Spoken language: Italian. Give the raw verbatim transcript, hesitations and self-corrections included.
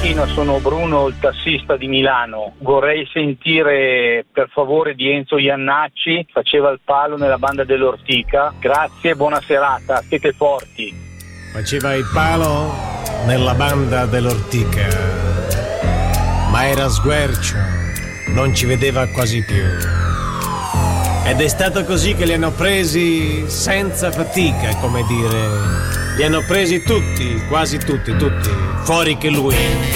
macchina, sono Bruno, il tassista di Milano. Vorrei sentire per favore di Enzo Iannacci, faceva il palo nella banda dell'Ortica. Grazie, buona serata, siete forti. Faceva il palo nella banda dell'Ortica, ma era sguercio, non ci vedeva quasi più. Ed è stato così che li hanno presi senza fatica, come dire. Li hanno presi tutti, quasi tutti, tutti, fuori che lui.